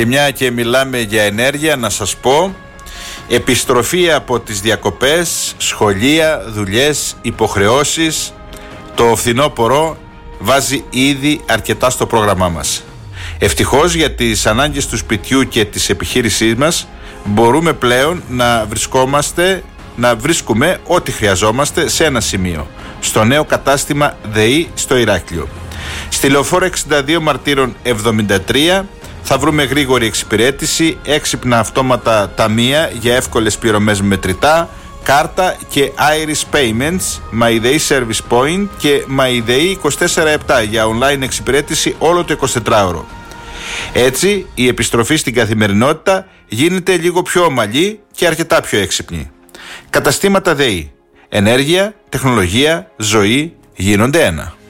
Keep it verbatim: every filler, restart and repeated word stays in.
Και μια και μιλάμε για ενέργεια, να σας πω, επιστροφή από τις διακοπές, σχολεία, δουλειές, υποχρεώσεις, το φθινόπωρο βάζει ήδη αρκετά στο πρόγραμμά μας. Ευτυχώς για τις ανάγκες του σπιτιού και της επιχείρησής μας μπορούμε πλέον να βρισκόμαστε, να βρίσκουμε ό,τι χρειαζόμαστε σε ένα σημείο, στο νέο κατάστημα ΔΕΗ στο Ηράκλειο. Στη Λεωφόρο εξήντα δύο Μαρτύρων εβδομήντα τρία θα βρούμε γρήγορη εξυπηρέτηση, έξυπνα αυτόματα ταμεία για εύκολες πληρωμές με μετρητά, κάρτα και Iris Payments, MyDay Service Point και MyDay είκοσι τέσσερα επτά για online εξυπηρέτηση όλο το εικοσιτετράωρο. Έτσι, η επιστροφή στην καθημερινότητα γίνεται λίγο πιο ομαλή και αρκετά πιο έξυπνη. Καταστήματα ΔΕΗ. Ενέργεια, τεχνολογία, ζωή γίνονται ένα.